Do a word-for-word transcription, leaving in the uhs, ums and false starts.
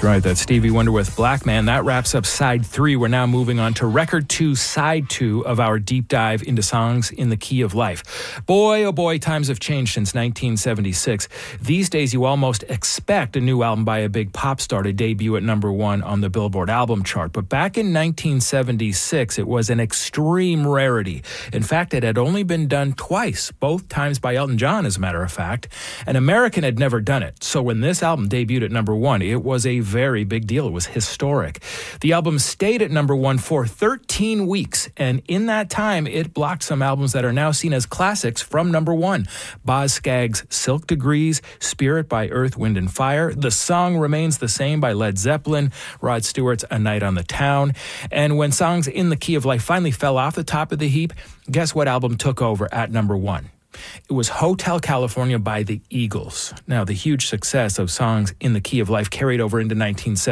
That's right. That's Stevie Wonder with Black Man. That wraps up side three. We're now moving on to record two, side two of our deep dive into songs in the key of life. Boy, oh boy, times have changed since nineteen seventy-six. These days, you almost expect a new album by a big pop star to debut at number one on the Billboard album chart. But back in nineteen seventy-six, it was an extreme rarity. In fact, it had only been done twice, both times by Elton John, as a matter of fact. An American had never done it. So when this album debuted at number one, it was a very big deal. It was historic. The album stayed at number one for thirteen weeks, and in that time, it blocked some albums that are now seen as classics from number one. Boz Scaggs' Silk Degrees, Spirit by Earth, Wind and Fire, The Song Remains the Same by Led Zeppelin, Rod Stewart's A Night on the Town. And when songs in the key of life finally fell off the top of the heap, guess what album took over at number one? It was Hotel California by the Eagles. Now, the huge success of songs in the key of life carried over into nineteen seventy.